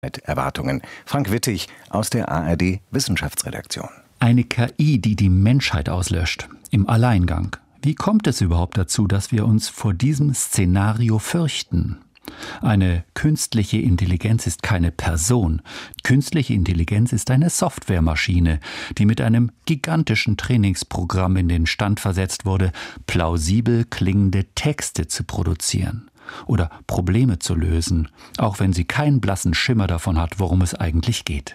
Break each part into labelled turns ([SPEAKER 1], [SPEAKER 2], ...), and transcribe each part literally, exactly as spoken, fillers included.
[SPEAKER 1] Mit Erwartungen. Frank Wittig aus der A R D Wissenschaftsredaktion.
[SPEAKER 2] Eine K I, die die Menschheit auslöscht, im Alleingang. Wie kommt es überhaupt dazu, dass wir uns vor diesem Szenario fürchten? Eine künstliche Intelligenz ist keine Person. Künstliche Intelligenz ist eine Softwaremaschine, die mit einem gigantischen Trainingsprogramm in den Stand versetzt wurde, plausibel klingende Texte zu produzieren oder Probleme zu lösen, auch wenn sie keinen blassen Schimmer davon hat, worum es eigentlich geht.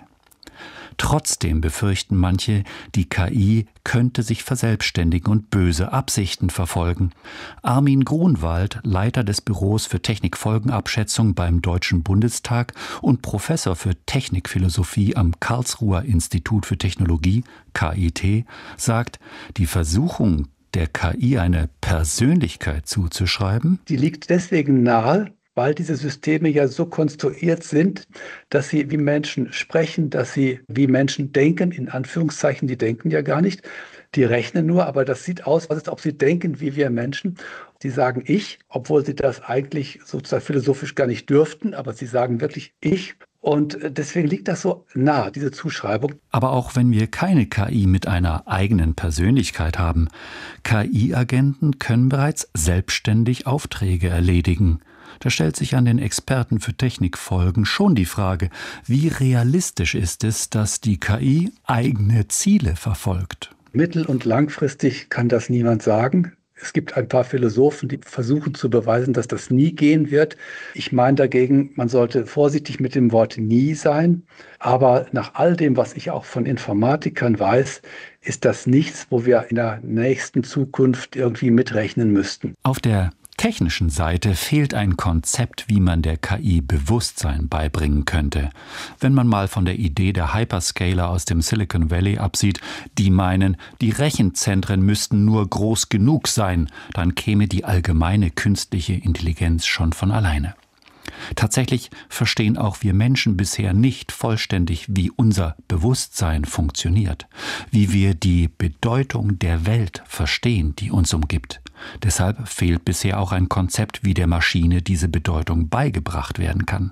[SPEAKER 2] Trotzdem befürchten manche, die K I könnte sich verselbstständigen und böse Absichten verfolgen. Armin Grunwald, Leiter des Büros für Technikfolgenabschätzung beim Deutschen Bundestag und Professor für Technikphilosophie am Karlsruher Institut für Technologie, K I T, sagt, die Versuchung, der K I eine Persönlichkeit zuzuschreiben,
[SPEAKER 3] die liegt deswegen nahe, weil diese Systeme ja so konstruiert sind, dass sie wie Menschen sprechen, dass sie wie Menschen denken, in Anführungszeichen, die denken ja gar nicht, die rechnen nur, aber das sieht aus, als ob sie denken wie wir Menschen. Sie sagen ich, obwohl sie das eigentlich sozusagen philosophisch gar nicht dürften, aber sie sagen wirklich ich. Und deswegen liegt das so nah, diese Zuschreibung.
[SPEAKER 2] Aber auch wenn wir keine K I mit einer eigenen Persönlichkeit haben, K I-Agenten können bereits selbstständig Aufträge erledigen. Da stellt sich an den Experten für Technikfolgen schon die Frage, wie realistisch ist es, dass die K I eigene Ziele verfolgt?
[SPEAKER 3] Mittel- und langfristig kann das niemand sagen. Es gibt ein paar Philosophen, die versuchen zu beweisen, dass das nie gehen wird. Ich meine dagegen, man sollte vorsichtig mit dem Wort nie sein. Aber nach all dem, was ich auch von Informatikern weiß, ist das nichts, wo wir in der nächsten Zukunft irgendwie mitrechnen müssten.
[SPEAKER 2] Auf der technischen Seite fehlt ein Konzept, wie man der K I Bewusstsein beibringen könnte. Wenn man mal von der Idee der Hyperscaler aus dem Silicon Valley absieht, die meinen, die Rechenzentren müssten nur groß genug sein, dann käme die allgemeine künstliche Intelligenz schon von alleine. Tatsächlich verstehen auch wir Menschen bisher nicht vollständig, wie unser Bewusstsein funktioniert, wie wir die Bedeutung der Welt verstehen, die uns umgibt. Deshalb fehlt bisher auch ein Konzept, wie der Maschine diese Bedeutung beigebracht werden kann.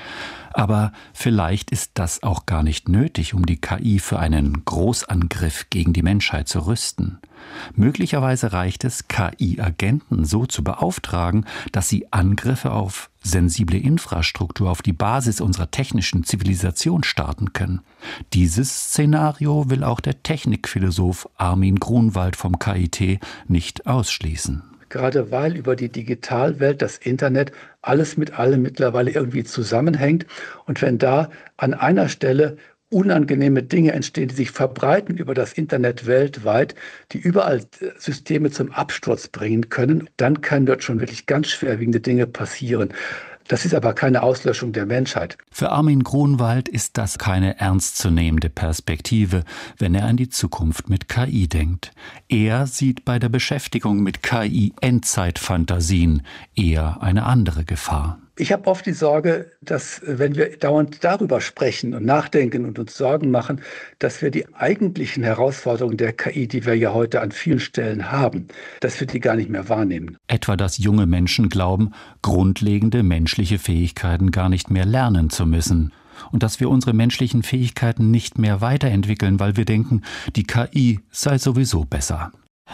[SPEAKER 2] Aber vielleicht ist das auch gar nicht nötig, um die K I für einen Großangriff gegen die Menschheit zu rüsten. Möglicherweise reicht es, K I-Agenten so zu beauftragen, dass sie Angriffe auf sensible Infrastruktur, auf die Basis unserer technischen Zivilisation starten können. Dieses Szenario will auch der Technikphilosoph Armin Grunwald vom K I T nicht ausschließen.
[SPEAKER 3] Gerade weil über die Digitalwelt, das Internet, alles mit allem mittlerweile irgendwie zusammenhängt. Und wenn da an einer Stelle unangenehme Dinge entstehen, die sich verbreiten über das Internet weltweit, die überall Systeme zum Absturz bringen können, dann können dort schon wirklich ganz schwerwiegende Dinge passieren. Das ist aber keine Auslöschung der Menschheit.
[SPEAKER 2] Für Armin Grunwald ist das keine ernstzunehmende Perspektive, wenn er an die Zukunft mit K I denkt. Er sieht bei der Beschäftigung mit K I Endzeitfantasien eher eine andere Gefahr.
[SPEAKER 3] Ich habe oft die Sorge, dass wenn wir dauernd darüber sprechen und nachdenken und uns Sorgen machen, dass wir die eigentlichen Herausforderungen der K I, die wir ja heute an vielen Stellen haben, dass wir die gar nicht mehr wahrnehmen.
[SPEAKER 2] Etwa, dass junge Menschen glauben, grundlegende menschliche Fähigkeiten gar nicht mehr lernen zu müssen. Und dass wir unsere menschlichen Fähigkeiten nicht mehr weiterentwickeln, weil wir denken, die K I sei sowieso besser.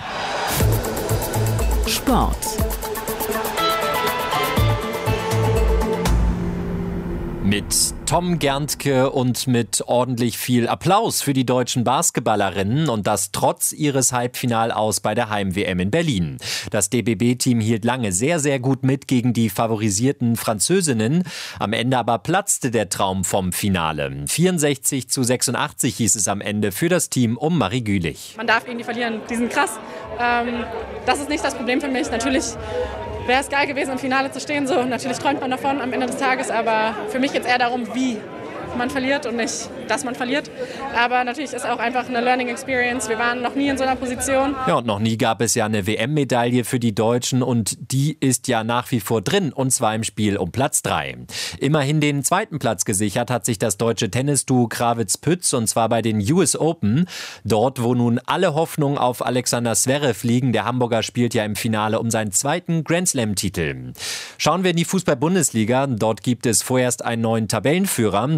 [SPEAKER 4] Sport.
[SPEAKER 5] Mit Tom Gerntke und mit ordentlich viel Applaus für die deutschen Basketballerinnen und das trotz ihres Halbfinalaus bei der Heim-W M in Berlin. Das D B B-Team hielt lange sehr, sehr gut mit gegen die favorisierten Französinnen. Am Ende aber platzte der Traum vom Finale. vierundsechzig zu sechsundachtzig hieß es am Ende für das Team um Marie Gülich.
[SPEAKER 6] Man darf irgendwie verlieren, die sind krass. Ähm, das ist nicht das Problem für mich. Natürlich wäre es geil gewesen, im Finale zu stehen. So, natürlich träumt man davon am Ende des Tages, aber für mich geht es eher darum, wie man verliert und nicht, dass man verliert. Aber natürlich ist auch einfach eine Learning Experience. Wir waren noch nie in so einer Position.
[SPEAKER 5] Ja, und noch nie gab es ja eine W M-Medaille für die Deutschen und die ist ja nach wie vor drin, und zwar im Spiel um Platz drei. Immerhin den zweiten Platz gesichert hat sich das deutsche Tennisduo Krawitz-Pütz, und zwar bei den U S Open. Dort, wo nun alle Hoffnungen auf Alexander Zverev liegen. Der Hamburger spielt ja im Finale um seinen zweiten Grand-Slam-Titel. Schauen wir in die Fußball-Bundesliga. Dort gibt es vorerst einen neuen Tabellenführer.